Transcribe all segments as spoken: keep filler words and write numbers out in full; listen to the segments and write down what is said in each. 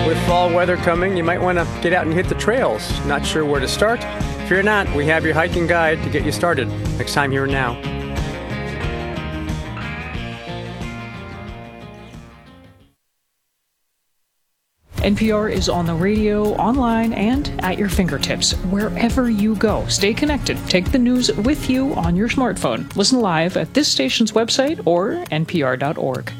with fall weather coming, you might want to get out and hit the trails. Not sure where to start? Fear not, we have your hiking guide to get you started. Next time Here and Now. N P R is on the radio, online, and at your fingertips, wherever you go. Stay connected. Take the news with you on your smartphone. Listen live at this station's website or N P R dot org.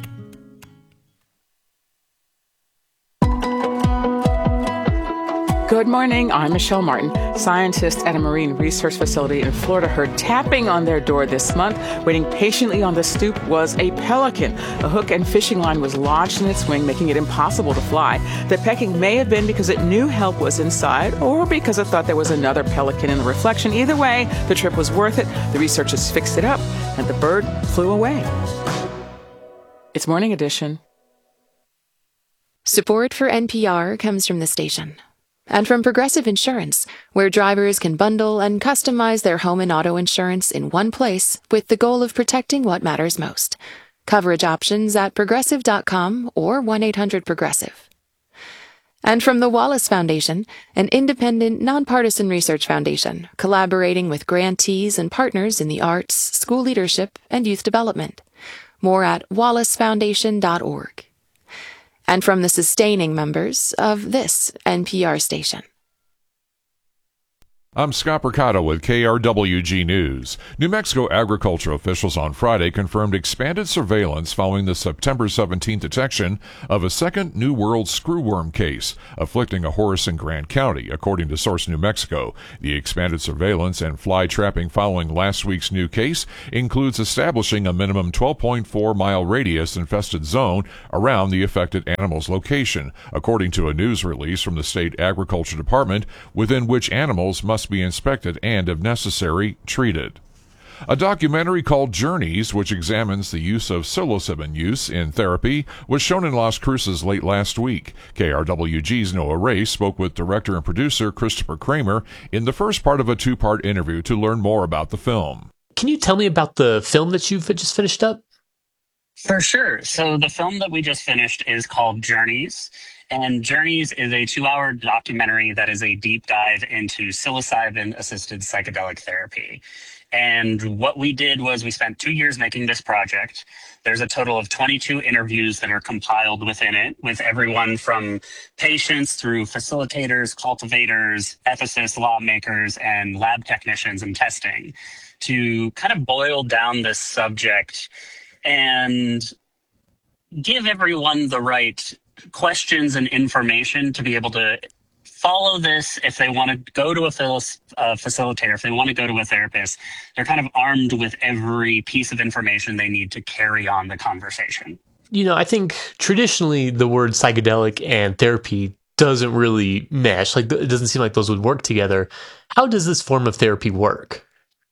Good morning, I'm Michelle Martin. Scientists at a marine research facility in Florida heard tapping on their door this month. Waiting patiently on the stoop was a pelican. A hook and fishing line was lodged in its wing, making it impossible to fly. The pecking may have been because it knew help was inside or because it thought there was another pelican in the reflection. Either way, the trip was worth it. The researchers fixed it up, and the bird flew away. It's Morning Edition. Support for N P R comes from the station. And from Progressive Insurance, where drivers can bundle and customize their home and auto insurance in one place with the goal of protecting what matters most. Coverage options at progressive dot com or one eight hundred progressive. And from the Wallace Foundation, an independent, nonpartisan research foundation collaborating with grantees and partners in the arts, school leadership, and youth development. More at wallace foundation dot org. And from the sustaining members of this N P R station. I'm Scott Percato with K R W G News. New Mexico agriculture officials on Friday confirmed expanded surveillance following the September seventeenth detection of a second New World screwworm case afflicting a horse in Grant County, according to Source New Mexico. The expanded surveillance and fly trapping following last week's new case includes establishing a minimum twelve point four mile radius infested zone around the affected animal's location, according to a news release from the state agriculture department, within which animals must be inspected and, if necessary, treated. A documentary called Journeys, which examines the use of psilocybin use in therapy, was shown in Las Cruces late last week. K R W G's Noah Ray spoke with director and producer Christopher Kramer in the first part of a two-part interview to learn more about the film. Can you tell me about the film that you've just finished up? For sure. So the film that we just finished is called Journeys. And Journeys is a two-hour documentary that is a deep dive into psilocybin-assisted psychedelic therapy. And what we did was we spent two years making this project. There's a total of twenty-two interviews that are compiled within it, with everyone from patients through facilitators, cultivators, ethicists, lawmakers, and lab technicians and testing, to kind of boil down this subject and give everyone the right questions and information to be able to follow this. If they want to go to a uh, facilitator, if they want to go to a therapist, they're kind of armed with every piece of information they need to carry on the conversation. You know, I think traditionally the word psychedelic and therapy doesn't really mesh. Like, it doesn't seem like those would work together. How does this form of therapy work?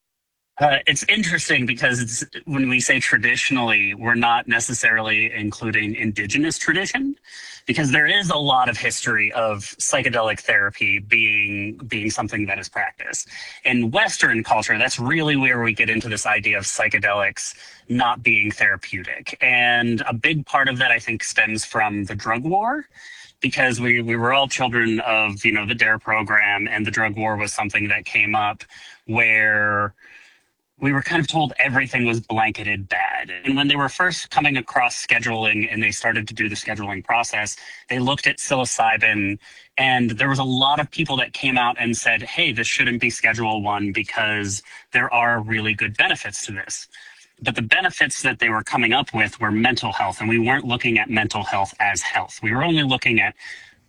Uh, it's interesting because it's, when we say traditionally, we're not necessarily including indigenous tradition, because there is a lot of history of psychedelic therapy being being something that is practiced. In Western culture, that's really where we get into this idea of psychedelics not being therapeutic. And a big part of that, I think, stems from the drug war, because we, we were all children of, you know, the DARE program, and the drug war was something that came up where we were kind of told everything was blanketed bad. And when they were first coming across scheduling and they started to do the scheduling process, they looked at psilocybin, and there was a lot of people that came out and said, hey, this shouldn't be Schedule One because there are really good benefits to this. But the benefits that they were coming up with were mental health, and we weren't looking at mental health as health. We were only looking at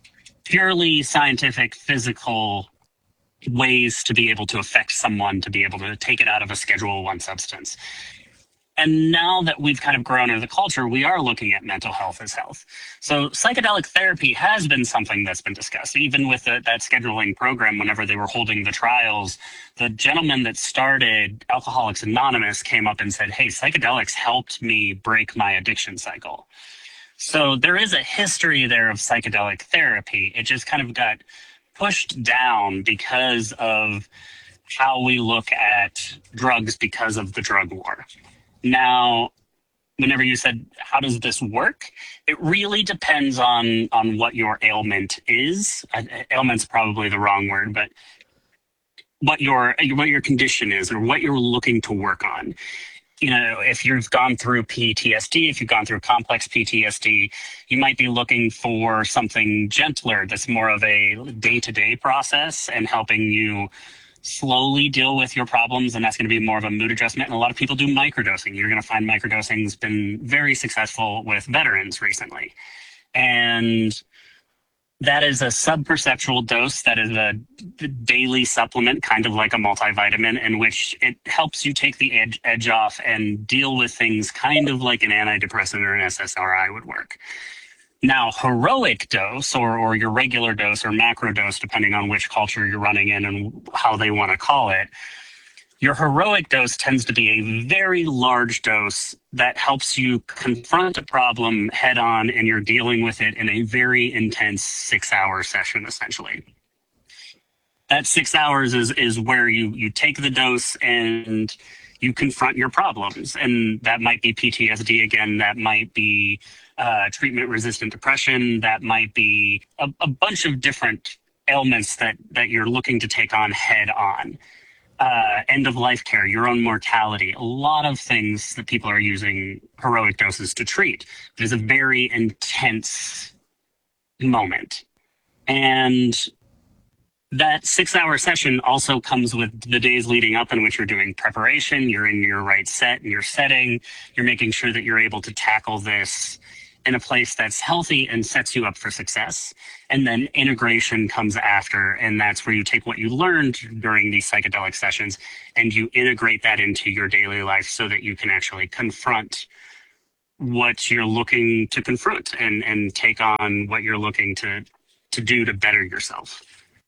purely scientific, physical ways to be able to affect someone, to be able to take it out of a Schedule One substance. And now that we've kind of grown into the culture, we are looking at mental health as health. So psychedelic therapy has been something that's been discussed. Even with the, that scheduling program, whenever they were holding the trials, the gentleman that started Alcoholics Anonymous came up and said, hey, psychedelics helped me break my addiction cycle. So there is a history there of psychedelic therapy. It just kind of got pushed down because of how we look at drugs because of the drug war. Now, whenever you said, how does this work? It really depends on, on what your ailment is. Uh, ailment's probably the wrong word, but what your, what your condition is or what you're looking to work on. You know, if you've gone through P T S D, if you've gone through complex P T S D, you might be looking for something gentler that's more of a day-to-day process and helping you slowly deal with your problems, and that's going to be more of a mood adjustment. And a lot of people do microdosing. You're going to find microdosing has been very successful with veterans recently. And that is a subperceptual dose. That is a daily supplement, kind of like a multivitamin, in which it helps you take the edge, edge off and deal with things kind of like an antidepressant or an S S R I would work. Now, heroic dose or, or your regular dose or macro dose, depending on which culture you're running in and how they want to call it, your heroic dose tends to be a very large dose that helps you confront a problem head on, and you're dealing with it in a very intense six-hour session, essentially. That six hours is, is where you, you take the dose and you confront your problems. And that might be P T S D again, that might be uh, treatment-resistant depression, that might be a, a bunch of different ailments that, that you're looking to take on head on. Uh, end-of-life care, your own mortality, a lot of things that people are using heroic doses to treat. It is a very intense moment. And that six-hour session also comes with the days leading up in which you're doing preparation, you're in your right set and your setting, you're making sure that you're able to tackle this in a place that's healthy and sets you up for success. And then integration comes after, and that's where you take what you learned during these psychedelic sessions and you integrate that into your daily life so that you can actually confront what you're looking to confront and, and take on what you're looking to, to do to better yourself.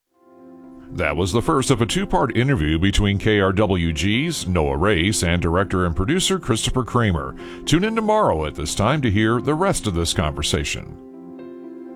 That was the first of a two-part interview between K R W G's Noah Race and director and producer Christopher Kramer. Tune in tomorrow at this time to hear the rest of this conversation.